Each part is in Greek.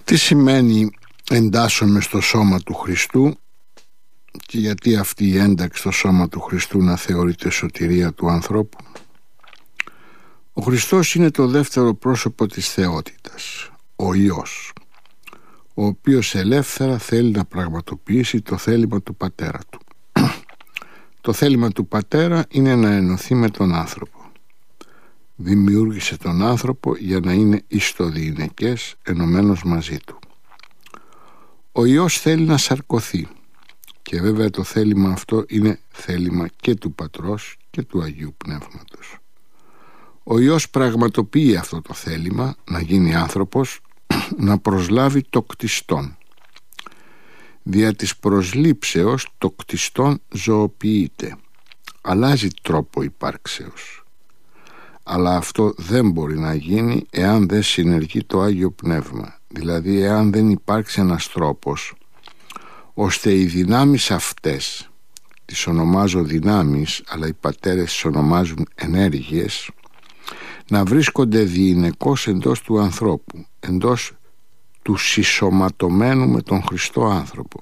Τι σημαίνει εντάσσομαι στο σώμα του Χριστού και γιατί αυτή η ένταξη στο σώμα του Χριστού να θεωρείται σωτηρία του ανθρώπου? Ο Χριστός είναι το δεύτερο πρόσωπο της θεότητας, ο Υιός, ο οποίος ελεύθερα θέλει να πραγματοποιήσει το θέλημα του Πατέρα του. Το θέλημα του Πατέρα είναι να ενωθεί με τον άνθρωπο. Δημιούργησε τον άνθρωπο για να είναι ιστοδιειναικές ενωμένος μαζί του. Ο Υιός θέλει να σαρκωθεί και βέβαια το θέλημα αυτό είναι θέλημα και του Πατρός και του Αγίου Πνεύματος. Ο Υιός πραγματοποιεί αυτό το θέλημα να γίνει άνθρωπος, να προσλάβει το κτιστόν. Δια της προσλήψεως το κτιστόν ζωοποιείται, αλλάζει τρόπο υπάρξεως. Αλλά αυτό δεν μπορεί να γίνει εάν δεν συνεργεί το Άγιο Πνεύμα, δηλαδή εάν δεν υπάρξει ένας τρόπος ώστε οι δυνάμεις αυτές, τις ονομάζω δυνάμεις αλλά οι πατέρες τις ονομάζουν ενέργειες, να βρίσκονται διειναικώς εντός του ανθρώπου, εντός του συσσωματωμένου με τον Χριστό άνθρωπο.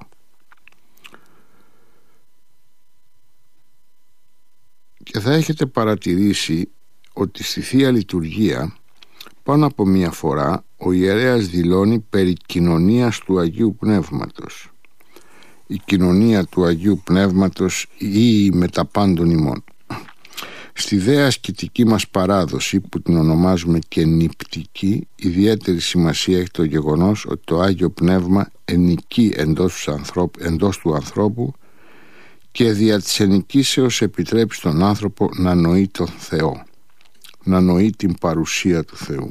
Και θα έχετε παρατηρήσει ότι στη Θεία Λειτουργία πάνω από μία φορά ο ιερέας δηλώνει περί κοινωνίας του Αγίου Πνεύματος. Η κοινωνία του Αγίου Πνεύματος ή η μεταπάντων ημών. Στη δε ασκητική μας παράδοση που την ονομάζουμε και νηπτική, ιδιαίτερη σημασία έχει το γεγονός ότι το Άγιο Πνεύμα ενοικεί εντός του ανθρώπου και δια της ενοικήσεως επιτρέπει στον άνθρωπο να νοεί τον Θεό, να νοεί την παρουσία του Θεού.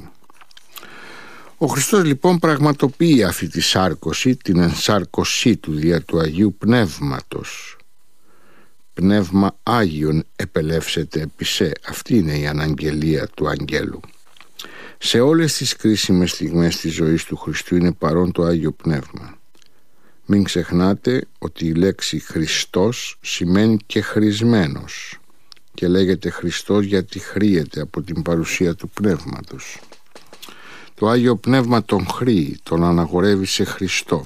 Ο Χριστός λοιπόν πραγματοποιεί αυτή τη σάρκωση, την ενσάρκωσή του δια του Αγίου Πνεύματος. Πνεύμα Άγιον επελεύσεται επισέ. Αυτή είναι η αναγγελία του Αγγέλου. Σε όλες τις κρίσιμες στιγμές της ζωής του Χριστού είναι παρόν το Άγιο Πνεύμα. Μην ξεχνάτε ότι η λέξη Χριστός σημαίνει και χρησμένος και λέγεται Χριστός γιατί χρήεται από την παρουσία του Πνεύματος. Το Άγιο Πνεύμα τον χρήει, τον αναγορεύει σε Χριστό.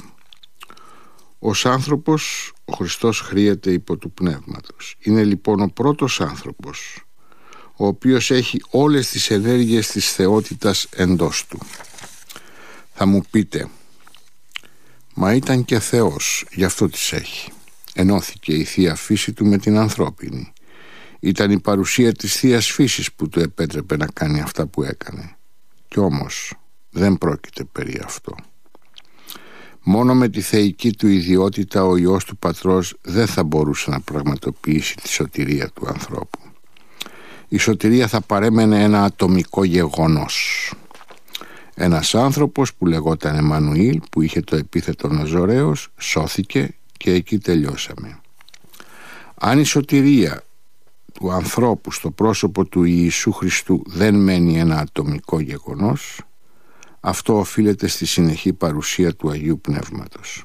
Ως άνθρωπος ο Χριστός χρήεται υπό του Πνεύματος. Είναι λοιπόν ο πρώτος άνθρωπος ο οποίος έχει όλες τις ενέργειες της θεότητας εντός του. Θα μου πείτε, μα ήταν και Θεός, γι' αυτό τις έχει. Ενώθηκε η Θεία Φύση του με την ανθρώπινη. Ήταν η παρουσία της Θείας Φύσης που του επέτρεπε να κάνει αυτά που έκανε. Κι όμως δεν πρόκειται περί αυτό. Μόνο με τη θεϊκή του ιδιότητα ο Υιός του Πατρός δεν θα μπορούσε να πραγματοποιήσει τη σωτηρία του ανθρώπου. Η σωτηρία θα παρέμενε ένα ατομικό γεγονός. Ένας άνθρωπος που λεγόταν Εμμανουήλ, που είχε το επίθετο Ναζωραίος, σώθηκε και εκεί τελειώσαμε. Αν η σωτηρία του ανθρώπου στο πρόσωπο του Ιησού Χριστού δεν μένει ένα ατομικό γεγονός, αυτό οφείλεται στη συνεχή παρουσία του Αγίου Πνεύματος.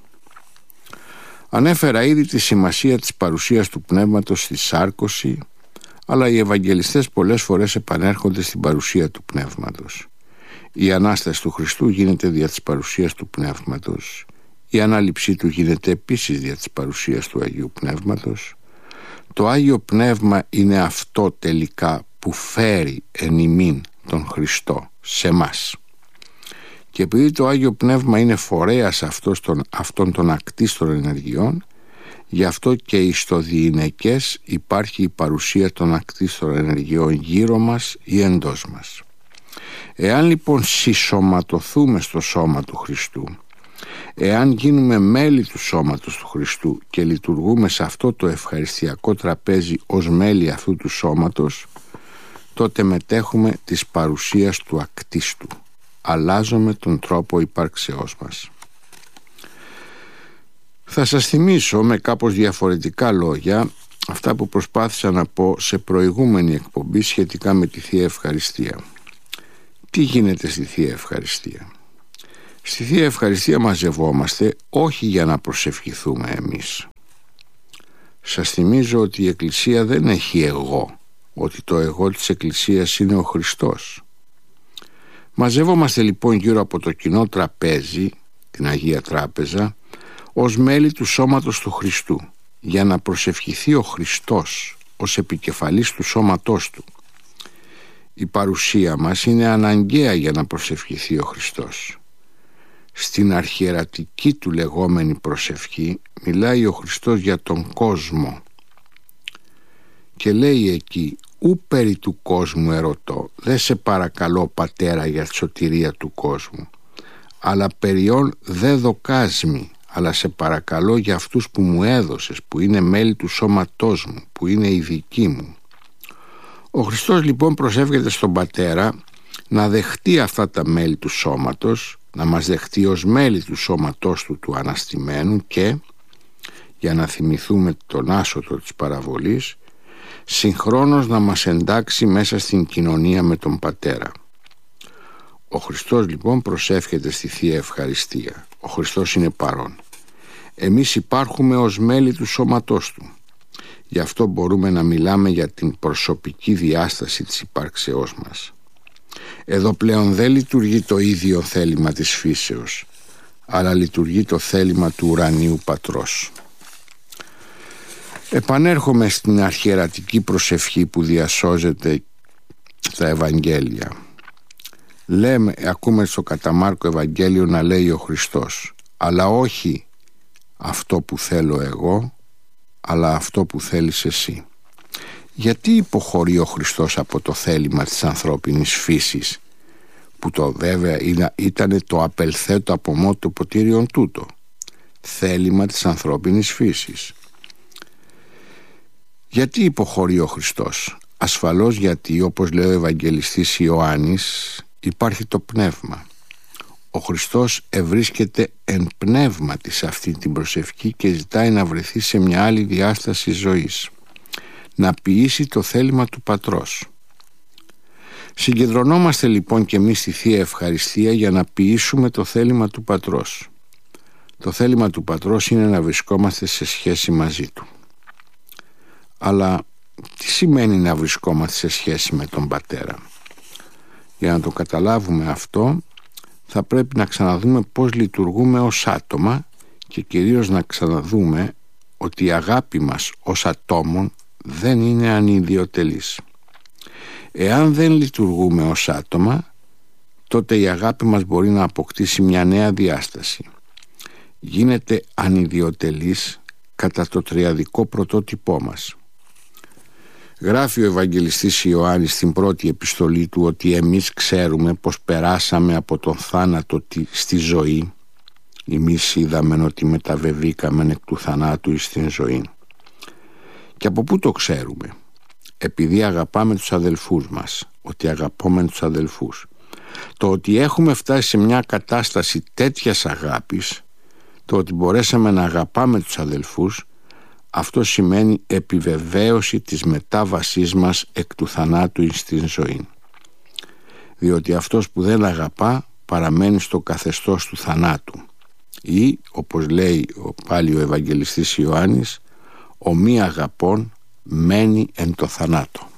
Ανέφερα ήδη τη σημασία της παρουσίας του Πνεύματος στη σάρκωση, αλλά οι Ευαγγελιστές πολλές φορές επανέρχονται στην παρουσία του Πνεύματος. Η Ανάσταση του Χριστού γίνεται δια της παρουσίας του Πνεύματος. Η Ανάληψή του γίνεται επίσης δια της παρουσίας του Αγίου Πνεύματος. Το Άγιο Πνεύμα είναι αυτό τελικά που φέρει εν ημίν τον Χριστό σε μας. Και επειδή το Άγιο Πνεύμα είναι φορέας αυτών των ακτίστων ενεργειών, γι' αυτό και στο διειναικές υπάρχει η παρουσία των ακτίστων ενεργειών γύρω μας ή εντός μας. Εάν λοιπόν συσσωματωθούμε στο σώμα του Χριστού, εάν γίνουμε μέλη του σώματος του Χριστού και λειτουργούμε σε αυτό το ευχαριστιακό τραπέζι ως μέλη αυτού του σώματος, τότε μετέχουμε της παρουσίας του ακτίστου. Αλλάζουμε τον τρόπο υπάρξεώς μας. Θα σας θυμίσω με κάπως διαφορετικά λόγια αυτά που προσπάθησα να πω σε προηγούμενη εκπομπή σχετικά με τη Θεία Ευχαριστία. Τι γίνεται στη Θεία Ευχαριστία? Στη Θεία Ευχαριστία μαζευόμαστε όχι για να προσευχηθούμε εμείς. Σας θυμίζω ότι η Εκκλησία δεν έχει εγώ, ότι το εγώ της Εκκλησίας είναι ο Χριστός. Μαζευόμαστε λοιπόν γύρω από το κοινό τραπέζι την Αγία Τράπεζα, ως μέλη του σώματος του Χριστού, για να προσευχηθεί ο Χριστός ως επικεφαλής του σώματός του. Η παρουσία μας είναι αναγκαία για να προσευχηθεί ο Χριστός. Στην αρχιερατική του λεγόμενη προσευχή μιλάει ο Χριστός για τον κόσμο και λέει εκεί: «Ου περί του κόσμου ερωτώ, δεν σε παρακαλώ Πατέρα για τη σωτηρία του κόσμου, αλλά περιόν δε δοκάσμη, αλλά σε παρακαλώ για αυτούς που μου έδωσες, που είναι μέλη του σώματός μου, που είναι οι δικοί μου». Ο Χριστός λοιπόν προσεύχεται στον Πατέρα να δεχτεί αυτά τα μέλη του σώματος, να μας δεχτεί ως μέλη του σώματός του αναστημένου και, για να θυμηθούμε τον άσωτο της παραβολής, συγχρόνως να μας εντάξει μέσα στην κοινωνία με τον Πατέρα. Ο Χριστός λοιπόν προσεύχεται στη Θεία Ευχαριστία. Ο Χριστός είναι παρόν. Εμείς υπάρχουμε ως μέλη του σώματός του. Γι' αυτό μπορούμε να μιλάμε για την προσωπική διάσταση της υπάρξεώς μας. Εδώ πλέον δεν λειτουργεί το ίδιο θέλημα της φύσεως, αλλά λειτουργεί το θέλημα του ουρανίου Πατρός. Επανέρχομαι στην αρχιερατική προσευχή που διασώζεται στα Ευαγγέλια. Ακούμε στο κατά Μάρκο Ευαγγέλιο να λέει ο Χριστός: «Αλλά όχι αυτό που θέλω εγώ, αλλά αυτό που θέλεις εσύ». Γιατί υποχωρεί ο Χριστός από το θέλημα της ανθρώπινης φύσης, που το βέβαια ήταν το απελθέτω από μόνο το ποτήριον τούτο, θέλημα της ανθρώπινης φύσης? Γιατί υποχωρεί ο Χριστός? Ασφαλώς γιατί, όπως λέει ο Ευαγγελιστής Ιωάννης, υπάρχει το πνεύμα. Ο Χριστός ευρίσκεται εν πνεύματι σε αυτή την προσευχή και ζητάει να βρεθεί σε μια άλλη διάσταση ζωής, να ποιήσει το θέλημα του Πατρός. Συγκεντρωνόμαστε λοιπόν και εμείς στη Θεία Ευχαριστία για να ποιήσουμε το θέλημα του Πατρός. Το θέλημα του Πατρός είναι να βρισκόμαστε σε σχέση μαζί του. Αλλά τι σημαίνει να βρισκόμαστε σε σχέση με τον Πατέρα? Για να το καταλάβουμε αυτό, θα πρέπει να ξαναδούμε πώς λειτουργούμε ως άτομα και κυρίως να ξαναδούμε ότι η αγάπη μας ως ατόμων δεν είναι ανιδιοτελής. Εάν δεν λειτουργούμε ως άτομα, τότε η αγάπη μας μπορεί να αποκτήσει μια νέα διάσταση. Γίνεται ανιδιοτελής κατά το τριαδικό πρωτότυπό μας. Γράφει ο Ευαγγελιστής Ιωάννης στην πρώτη επιστολή του ότι εμείς ξέρουμε πως περάσαμε από τον θάνατο στη ζωή. Εμείς είδαμε ότι μεταβεβήκαμε εκ του θανάτου εις την ζωή. Και από πού το ξέρουμε? Επειδή αγαπάμε τους αδελφούς μας, ότι αγαπάμε τους αδελφούς. Το ότι έχουμε φτάσει σε μια κατάσταση τέτοιας αγάπης, το ότι μπορέσαμε να αγαπάμε τους αδελφούς, αυτό σημαίνει επιβεβαίωση της μετάβασής μας εκ του θανάτου εις την ζωή. Διότι αυτός που δεν αγαπά παραμένει στο καθεστώς του θανάτου, ή όπως λέει πάλι ο Ευαγγελιστής Ιωάννης, ο μη αγαπών μένει εν το θανάτο.